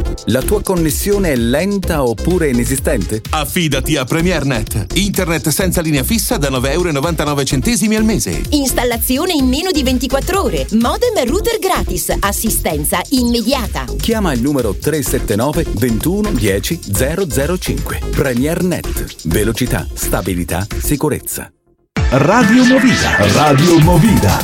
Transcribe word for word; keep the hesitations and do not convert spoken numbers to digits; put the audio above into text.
La tua connessione è lenta oppure inesistente? Affidati a PremierNet. Internet senza linea fissa da nove virgola novantanove euro al mese. Installazione in meno di ventiquattro ore. Modem e router gratis. Assistenza immediata. Chiama il numero tre sette nove ventuno dieci zero zero cinque. PremierNet. Velocità, stabilità, sicurezza. Radio Movida. Radio Movida.